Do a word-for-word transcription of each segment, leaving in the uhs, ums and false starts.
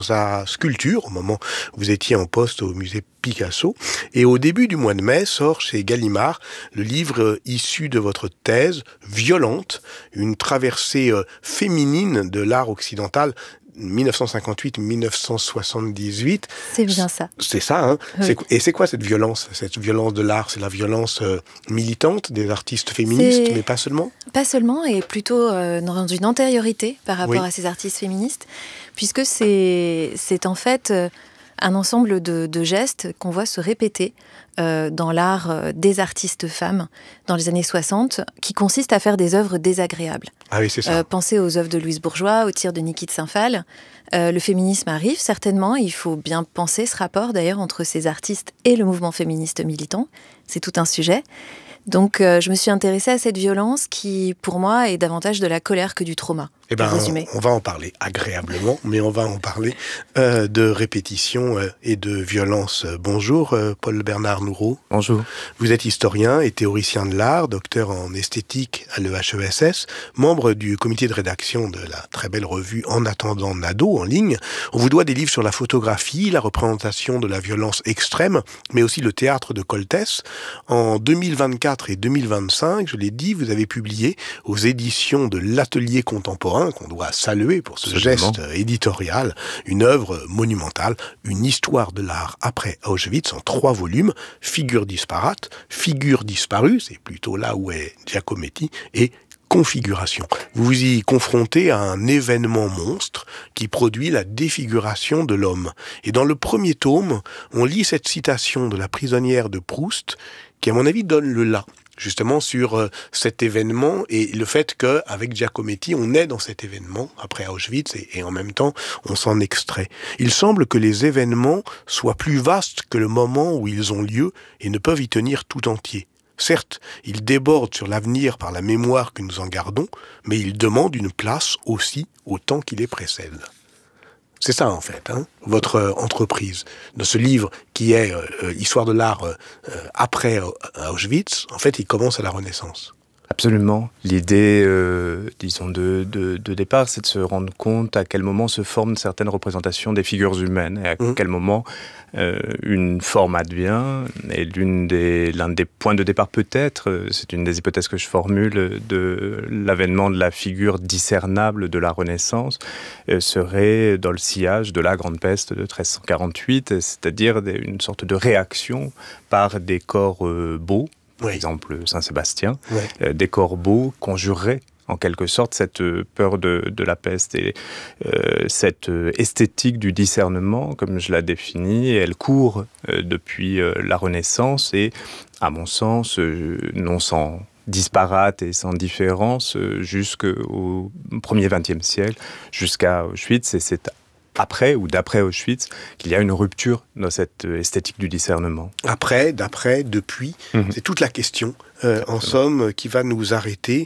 sa sculpture, au moment où vous étiez en poste au musée Picasso. Et au début du mois de mai, sort chez Gallimard le livre issu de votre thèse, Violente, une traversée euh, féminine de l'art occidental, dix-neuf cent cinquante-huit à dix-neuf cent soixante-dix-huit. C'est bien ça. C'est ça, hein. Oui. C'est, et c'est quoi cette violence? Cette violence de l'art, c'est la violence euh, militante des artistes féministes, C'est... mais pas seulement? Pas seulement, et plutôt euh, dans une antériorité par rapport Oui. à ces artistes féministes, puisque c'est, c'est en fait euh, un ensemble de, de gestes qu'on voit se répéter euh, dans l'art euh, des artistes femmes dans les années soixante, qui consiste à faire des œuvres désagréables. Ah oui, c'est ça. Euh, pensez aux œuvres de Louise Bourgeois, au tir de Niki de Saint-Phal. Euh, le féminisme arrive, certainement. Il faut bien penser ce rapport, d'ailleurs, entre ces artistes et le mouvement féministe militant. C'est tout un sujet. Donc, euh, je me suis intéressée à cette violence qui, pour moi, est davantage de la colère que du trauma. Eh ben, résumé. on, on va en parler agréablement, mais on va en parler euh, de répétition euh, et de violence. Bonjour, euh, Paul-Bernard Nourreau. Bonjour. Vous êtes historien et théoricien de l'art, docteur en esthétique à l'E H E S S, membre du comité de rédaction de la très belle revue En attendant Nadeau en ligne. On vous doit des livres sur la photographie, la représentation de la violence extrême, mais aussi le théâtre de Coltès. En deux mille vingt-quatre et deux mille vingt-cinq, je l'ai dit, vous avez publié aux éditions de l'Atelier contemporain, qu'on doit saluer pour ce Absolument. geste éditorial, une œuvre monumentale, une histoire de l'art après Auschwitz en trois volumes, figures disparates, figures disparues, c'est plutôt là où est Giacometti, et configuration. Vous vous y confrontez à un événement monstre qui produit la défiguration de l'homme. Et dans le premier tome, on lit cette citation de la prisonnière de Proust, qui à mon avis donne le là, justement sur euh, cet événement et le fait qu'avec Giacometti, on est dans cet événement après Auschwitz et, et en même temps, on s'en extrait. Il semble que les événements soient plus vastes que le moment où ils ont lieu et ne peuvent y tenir tout entier. Certes, ils débordent sur l'avenir par la mémoire que nous en gardons, mais ils demandent une place aussi au temps qui les précède. C'est ça, en fait, hein, votre euh, entreprise. Dans ce livre qui est euh, Histoire de l'art euh, après euh, Auschwitz, en fait, il commence à la Renaissance. Absolument. L'idée, euh, disons, de, de, de départ, c'est de se rendre compte à quel moment se forment certaines représentations des figures humaines et à mmh. quel moment euh, une forme advient. Et l'une des, l'un des points de départ, peut-être, c'est une des hypothèses que je formule, de l'avènement de la figure discernable de la Renaissance, euh, serait dans le sillage de la Grande Peste de treize cent quarante-huit, c'est-à-dire des, une sorte de réaction par des corps euh, beaux, par oui. exemple Saint-Sébastien, oui. euh, des corbeaux conjureraient en quelque sorte cette euh, peur de, de la peste et euh, cette euh, esthétique du discernement, comme je la définis, elle court euh, depuis euh, la Renaissance et, à mon sens, euh, non sans disparate et sans différence, euh, jusqu'au premier vingtième siècle, jusqu'à Auschwitz, et c'est après ou d'après Auschwitz, qu'il y a une rupture dans cette esthétique du discernement. Après, d'après, depuis, mmh. c'est toute la question, euh, en somme, qui va nous arrêter.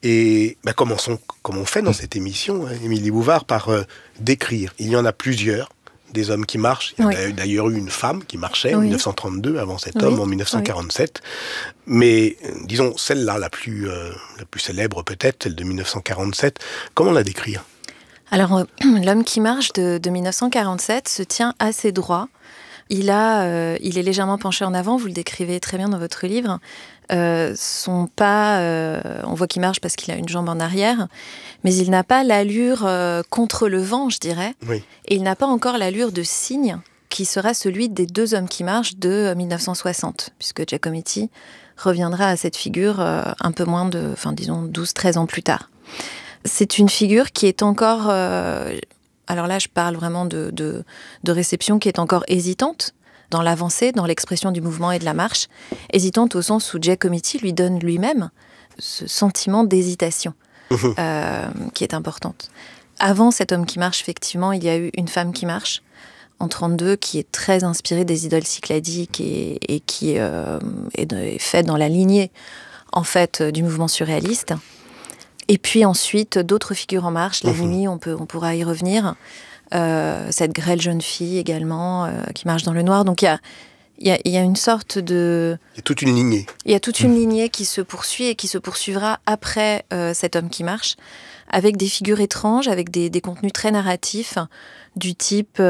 Et bah, commençons, comme on fait dans mmh. cette émission, hein, Émilie Bouvard, par euh, décrire. Il y en a plusieurs, des hommes qui marchent. Il y a oui. d'ailleurs eu une femme qui marchait oui. en dix-neuf cent trente-deux, avant cet oui. homme, en dix-neuf cent quarante-sept. Oui. Mais, disons, celle-là, la plus, euh, la plus célèbre peut-être, celle de dix-neuf cent quarante-sept, comment la décrire ? Alors, euh, l'homme qui marche de, de dix-neuf cent quarante-sept se tient assez droit. Il, a, euh, il est légèrement penché en avant, vous le décrivez très bien dans votre livre. Euh, son pas, euh, on voit qu'il marche parce qu'il a une jambe en arrière, mais il n'a pas l'allure euh, contre le vent, je dirais. Oui. Et il n'a pas encore l'allure de cygne qui sera celui des deux hommes qui marchent de dix-neuf cent soixante, puisque Giacometti reviendra à cette figure euh, un peu moins de, enfin, disons, douze treize ans plus tard. C'est une figure qui est encore, euh, alors là je parle vraiment de, de, de réception qui est encore hésitante dans l'avancée, dans l'expression du mouvement et de la marche, hésitante au sens où Giacometti lui donne lui-même ce sentiment d'hésitation euh, qui est importante. Avant cet homme qui marche, effectivement, il y a eu une femme qui marche en trente-deux qui est très inspirée des idoles cycladiques et, et qui euh, est, est faite dans la lignée en fait du mouvement surréaliste. Et puis ensuite, d'autres figures en marche. La mmh. nuit, on, peut, on pourra y revenir. Euh, cette grêle jeune fille également, euh, qui marche dans le noir. Donc il y a, Il y a, il y a une sorte de... Il y a toute une lignée. Il y a toute une lignée qui se poursuit et qui se poursuivra après euh, cet homme qui marche, avec des figures étranges, avec des, des contenus très narratifs, du type